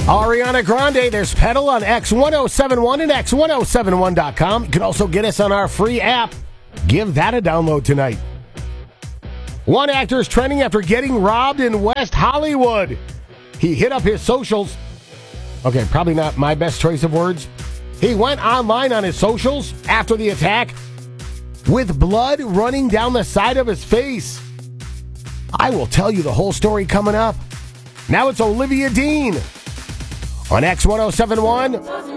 Ariana Grande, there's Pedal on X1071 and X1071.com. You can also get us on our free app. Give that a download tonight. One actor is trending after getting robbed in West Hollywood. He hit up his socials. Okay, probably not my best choice of words. He went online on his socials after the attack with blood running down the side of his face. I will tell you the whole story coming up. Now it's Olivia Dean on X1071.